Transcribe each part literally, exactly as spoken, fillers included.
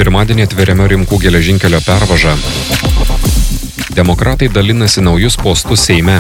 Pirmadienį atveriama Rimkų geležinkelio pervaža. Demokratai dalinasi naujus postus Seime.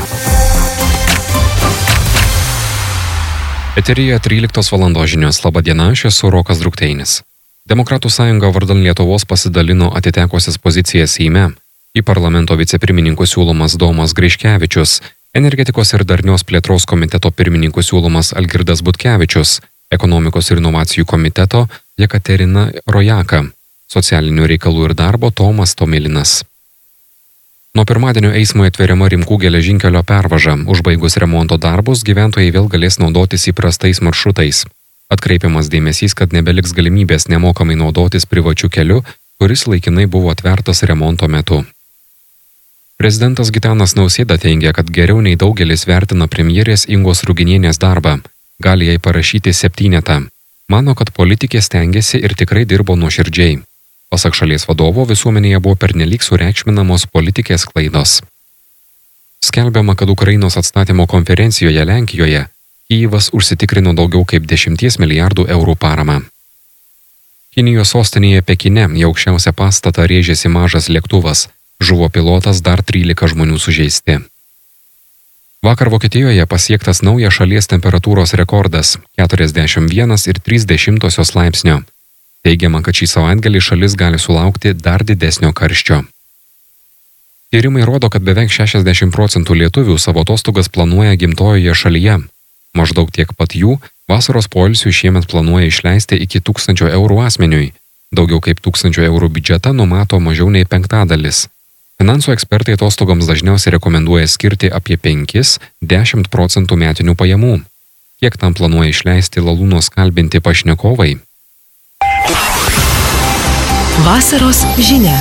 Eteryje tryliktos valandos žinios. Labą dieną, aš esu Rokas Drukteinis. Demokratų sąjunga vardan Lietuvos pasidalino atitekusias pozicijas Seime. Į parlamento vicepirmininkų siūlomas Domas Griškevičius, energetikos ir darnios plėtros komiteto pirmininkų siūlomas Algirdas Butkevičius, ekonomikos ir inovacijų komiteto Jekaterina Rojaka, socialinių reikalų ir darbo Tomas Tomilinas. Nuo pirmadienio eismui atveriama Rimkų geležinkelio pervaža. Užbaigus remonto darbus, gyventojai vėl galės naudotis įprastais maršrutais. Atkreipiamas dėmesys, kad nebeliks galimybės nemokamai naudotis privačiu keliu, kuris laikinai buvo atvertas remonto metu. Prezidentas Gitanas Nausėda teigia, kad geriau nei daugelis vertina premjerės Ingos Ruginienės darbą. Gali jai parašyti septynetą. Mano, kad politikė stengiasi ir tikrai dirbo nuoširdžiai. Pasak šalies vadovo, visuomenėje buvo pernelyg sureikšminamos politikės klaidos. Skelbiama, kad Ukrainos atstatymo konferencijoje Lenkijoje Kyjivas užsitikrino daugiau kaip dešimties milijardų eurų paramą. Kinijos sostinėje Pekine į aukščiausią pastatą rėžėsi mažas lėktuvas, žuvo pilotas, dar trylika žmonių sužeisti. Vakar Vokietijoje pasiektas naujas šalies temperatūros rekordas – keturiasdešimt vienas ir trys dešimtosios laipsnio. Teigiama, kad šį savaitgalį šalis gali sulaukti dar didesnio karščio. Tyrimai rodo, kad beveik šešiasdešimt procentų lietuvių savo atostogas planuoja gimtojoje šalyje. Maždaug tiek pat jų vasaros poilsiui šiemet planuoja išleisti iki tūkstančio eurų asmeniui. Daugiau kaip tūkstančio eurų biudžetą numato mažiau nei penktadalis. Finansų ekspertai atostogoms dažniausiai rekomenduoja skirti apie penkis iki dešimt procentų metinių pajamų. Kiek tam planuoja išleisti Lalūnos kalbinti pašnekovai? Vasaros žinia.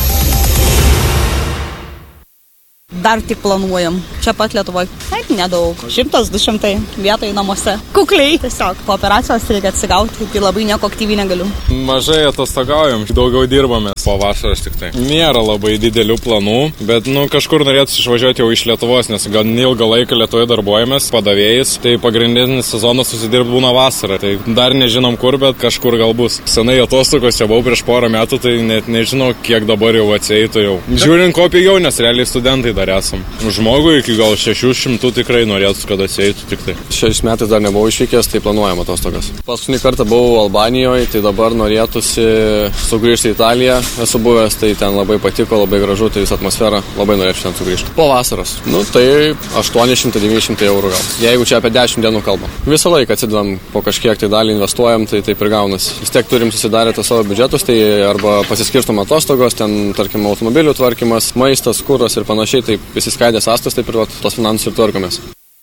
Dar tik planuojam. Čia pat Lietuvoje. Taip, nedaug. Šimtas, du šimtai vietai namuose. Kukliai. Tiesiog po operacijos reikia atsigauti, tai labai nieko aktyviai negaliu. Mažai atostogaujam, daugiau dirbame. Po vasaros tik tai. Nėra labai didelių planų, bet nu kažkur norėtų išvažiuoti jau iš Lietuvos, nes gan ilgą laiką Lietuvoje darbuojamės padavėjais. Tai pagrindinis sezonas susidirbt būna vasarą. Tai dar nežinom kur, bet kažkur gal bus. Senai atostogos čia buvau prieš porą metų, tai net nežinau, kiek dabar jau atsieitų jau. Žiūrint ko pigiau, nes realiai studentai dar esam. Žmogui iki gal šešių šimtų tikrai norėtų, kad atsieitų tik tai. Šiais metais dar nebuvau išvykęs, tai planuojam atostogas. Paskutinį kartą buvau Albanijoje, tai dabar norėtųsi sugrįžti į Italiją. Esu buvęs, tai ten labai patiko, labai gražu, tai visą atmosferą, labai norėčiau ten sugrįžti. Po vasaros, nu tai aštuoni šimtai devyni šimtai eurų gal. Jeigu čia apie dešimt dienų kalbam. Visą laiką atsidedam po kažkiek tai dalį investuojam, tai taip ir gaunasi. Vis tiek turim susidarę tą savo biudžetus, tai arba pasiskirstom atostogos, ten tarkim automobilių tvarkymas, maistas, kuras ir panašiai, tai įsiskaidė sąstas, taip ir vat, tos finansus ir tvarkomės.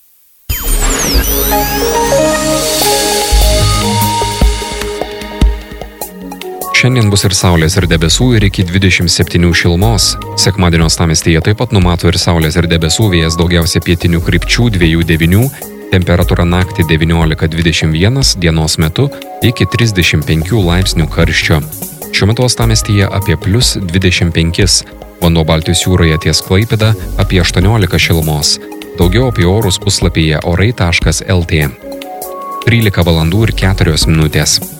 Šiandien bus ir saulės ir debesų ir iki dvidešimt septynių šilumos. Sekmadienio uostamiestyje taip pat numato ir saulės ir debesų, vėjas daugiausia pietinių krypčių dviejų devynių, temperatūra naktį devyniolika dvidešimt vienas, dienos metu iki trisdešimt penkių laipsnių karščio. Šiuo metu uostamiestyje apie plius dvidešimt penkis, vanduo Baltijos jūroje ties Klaipėda apie aštuoniolika šilumos. Daugiau apie orus puslapyje orai taškas el tė. trylika valandų ir keturios minutės.